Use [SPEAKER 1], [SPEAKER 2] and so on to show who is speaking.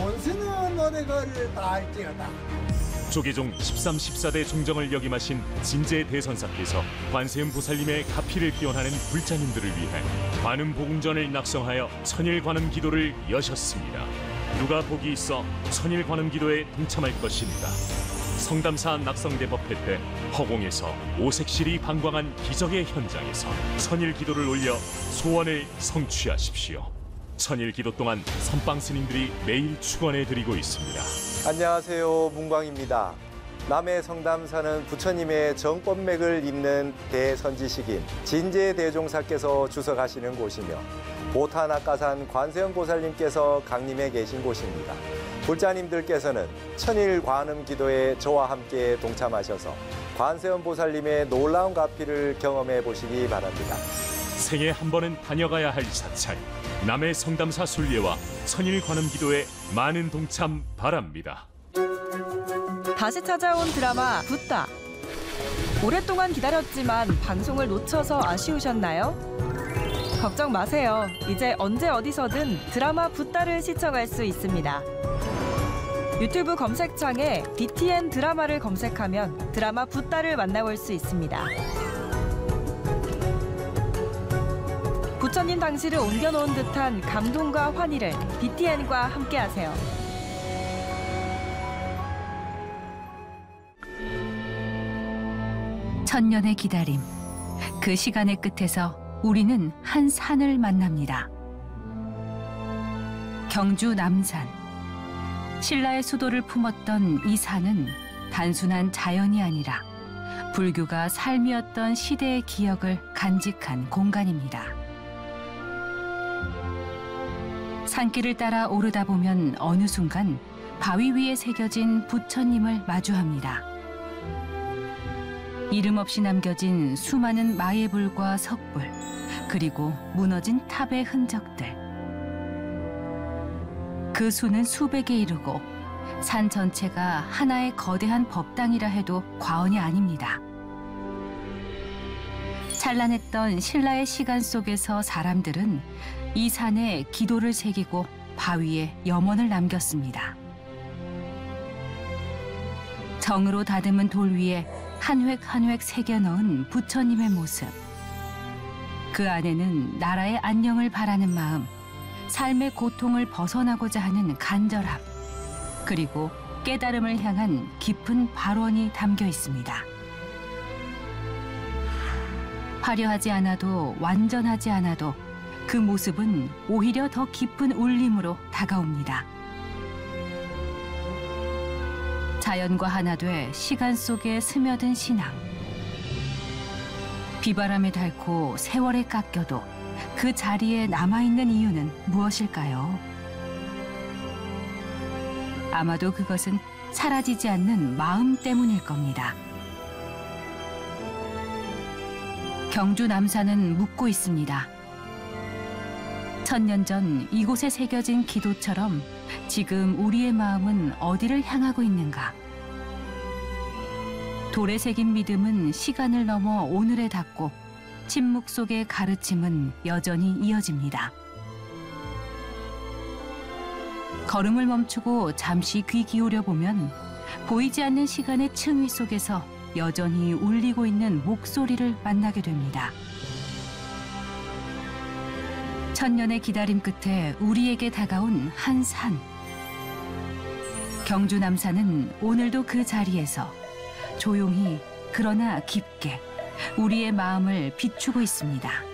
[SPEAKER 1] 돈 쓰는 노래를 다 할지어다.
[SPEAKER 2] 조계종 13, 14대 종정을 역임하신 진제 대선사께서 관세음 보살님의 가피를 기원하는 불자님들을 위해 관음복음전을 낙성하여 천일관음 기도를 여셨습니다. 누가 복이 있어 천일관음 기도에 동참할 것인가. 성담사 낙성대법회 때 허공에서 오색실이 방광한 기적의 현장에서 천일기도를 올려 소원을 성취하십시오. 천일기도 동안 선방 스님들이 매일 축원해드리고 있습니다.
[SPEAKER 3] 안녕하세요, 문광입니다. 남해 성담사는 부처님의 정법맥을 잇는 대선지식인 진제대종사께서 주석하시는 곳이며 보타낙가산 관세음보살님께서 강림해 계신 곳입니다. 불자님들께서는 천일관음 기도에 저와 함께 동참하셔서 관세음보살님의 놀라운 가피를 경험해 보시기 바랍니다.
[SPEAKER 2] 생애 한 번은 다녀가야 할 사찰 남해 성담사 순례와 천일관음 기도에 많은 동참 바랍니다.
[SPEAKER 4] 다시 찾아온 드라마 붓다. 오랫동안 기다렸지만 방송을 놓쳐서 아쉬우셨나요? 걱정 마세요. 이제 언제 어디서든 드라마 붓다를 시청할 수 있습니다. 유튜브 검색창에 BTN 드라마를 검색하면 드라마 붓다를 만나볼 수 있습니다. 부처님 당시를 옮겨놓은 듯한 감동과 환희를 BTN과 함께하세요.
[SPEAKER 5] 천년의 기다림, 그 시간의 끝에서 우리는 한 산을 만납니다. 경주 남산. 신라의 수도를 품었던 이 산은 단순한 자연이 아니라 불교가 삶이었던 시대의 기억을 간직한 공간입니다. 산길을 따라 오르다 보면 어느 순간 바위 위에 새겨진 부처님을 마주합니다. 이름 없이 남겨진 수많은 마애불과 석불, 그리고 무너진 탑의 흔적들. 그 수는 수백에 이르고 산 전체가 하나의 거대한 법당이라 해도 과언이 아닙니다. 찬란했던 신라의 시간 속에서 사람들은 이 산에 기도를 새기고 바위에 염원을 남겼습니다. 정으로 다듬은 돌 위에 한 획 한 획 새겨 넣은 부처님의 모습. 그 안에는 나라의 안녕을 바라는 마음, 삶의 고통을 벗어나고자 하는 간절함, 그리고 깨달음을 향한 깊은 발원이 담겨 있습니다. 화려하지 않아도 완전하지 않아도 그 모습은 오히려 더 깊은 울림으로 다가옵니다. 자연과 하나 돼 시간 속에 스며든 신앙. 비바람에 닳고 세월에 깎여도 그 자리에 남아있는 이유는 무엇일까요? 아마도 그것은 사라지지 않는 마음 때문일 겁니다. 경주 남산은 묻고 있습니다. 1000년 전 이곳에 새겨진 기도처럼 지금 우리의 마음은 어디를 향하고 있는가? 돌에 새긴 믿음은 시간을 넘어 오늘에 닿고 침묵 속의 가르침은 여전히 이어집니다. 걸음을 멈추고 잠시 귀 기울여 보면 보이지 않는 시간의 층위 속에서 여전히 울리고 있는 목소리를 만나게 됩니다. 천년의 기다림 끝에 우리에게 다가온 한 산. 경주 남산은 오늘도 그 자리에서 조용히 그러나 깊게 우리의 마음을 비추고 있습니다.